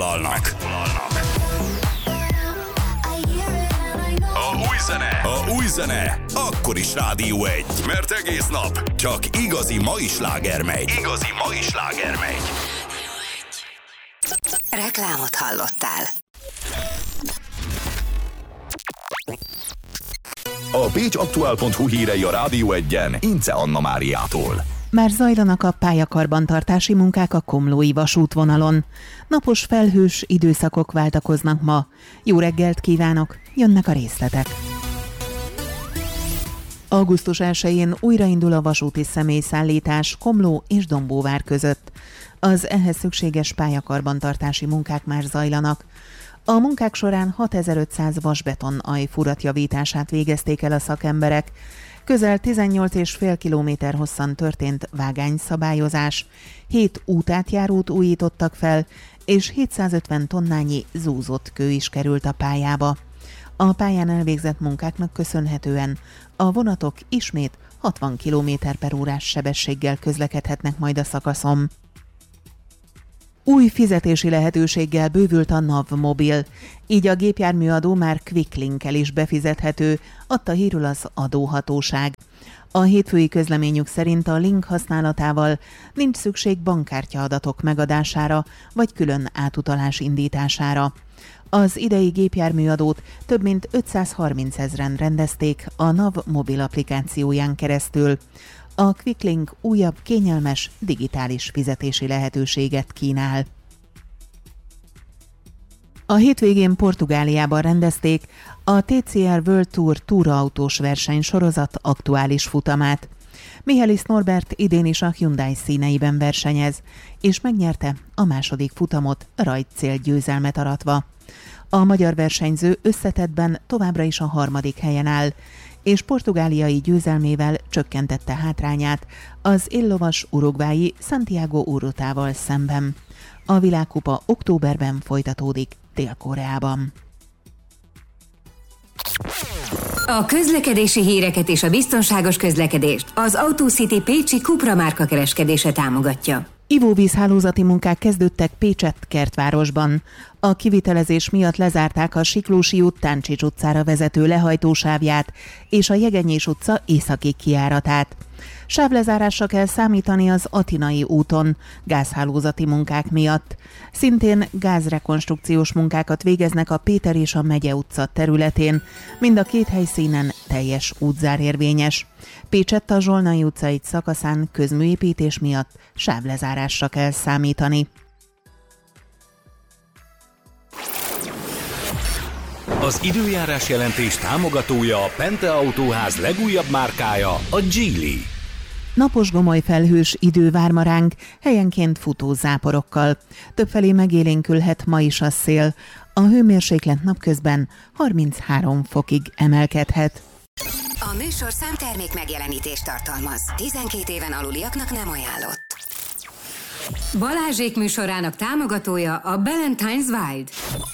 megszólalnak. A új zene akkor is Rádió 1, mert egész nap csak igazi mai sláger megy. Reklámot hallottál. A pécsaktuál.hu hírei a Rádió 1-en Ince Anna Máriától. Már zajlanak a pályakarbantartási munkák a komlói vasútvonalon. Napos felhős időszakok váltakoznak ma. Jó reggelt kívánok, jönnek a részletek. Augusztus 1-én újraindul a vasúti személyszállítás Komló és Dombóvár között. Az ehhez szükséges pályakarbantartási munkák már zajlanak. A munkák során 6500 vasbeton ajfurat javítását végezték el a szakemberek. Közel 18,5 km hosszan történt vágányszabályozás, 7 útátjárót újítottak fel, és 750 tonnányi zúzott kő is került a pályába. A pályán elvégzett munkáknak köszönhetően a vonatok ismét 60 km/órás sebességgel közlekedhetnek majd a szakaszon. Új fizetési lehetőséggel bővült a NAV Mobil, így a gépjárműadó már Quicklink-kel is befizethető, adta hírül az adóhatóság. A hétfői közleményük szerint a link használatával nincs szükség bankkártyaadatok megadására vagy külön átutalás indítására. Az idei gépjárműadót több mint 530 000-en rendezték a NAV Mobil applikációján keresztül. A Quicklink újabb, kényelmes, digitális fizetési lehetőséget kínál. A hétvégén Portugáliában rendezték a TCR World Tour túraautós versenysorozat aktuális futamát. Michelis Norbert idén is a Hyundai színeiben versenyez, és megnyerte a második futamot rajtcél győzelmet aratva. A magyar versenyző összetettben továbbra is a harmadik helyen áll, és portugáliai győzelmével csökkentette hátrányát az éllovas uruguayi Santiago Urrutával szemben. A világkupa októberben folytatódik Dél-Koreában. A közlekedési híreket és a biztonságos közlekedést az AutoCity Pécsi Cupra márka kereskedése támogatja. Ivóvízhálózati munkák kezdődtek Pécsett-Kertvárosban. A kivitelezés miatt lezárták a Siklósi út Táncsics utcára vezető lehajtósávját és a Jegenyés utca északi kijáratát. Sávlezárásra kell számítani az Atinai úton, gázhálózati munkák miatt. Szintén gázrekonstrukciós munkákat végeznek a Péter és a Megye utca területén, mind a két helyszínen teljes útzár érvényes. Pécsett a Zsolnai utca egy szakaszán közműépítés miatt sávlezárásra kell számítani. Az időjárás jelentés támogatója a Pente Autóház legújabb márkája, a Geely. Napos gomolyfelhős idő vár ma ránk, helyenként futó záporokkal. Többfelé megélénkülhet ma is a szél. A hőmérséklet napközben 33 fokig emelkedhet. A műsor számtermék megjelenítést tartalmaz. 12 éven aluliaknak nem ajánlott. Balázsék műsorának támogatója a Ballantines Wild.